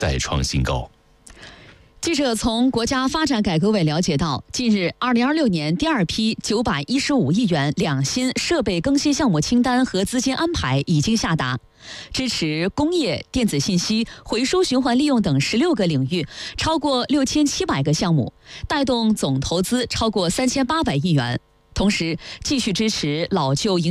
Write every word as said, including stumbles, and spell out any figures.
再创新高。 记者从国家发展改革委了解到，近日二零二六年第二批九百一十五亿元两新设备更新项目清单和资金安排已经下达，支持工业、电子信息、回收循环利用等十六个领域，超过六千七百个项目，带动总投资超过三千八百亿元。同时，继续支持老旧营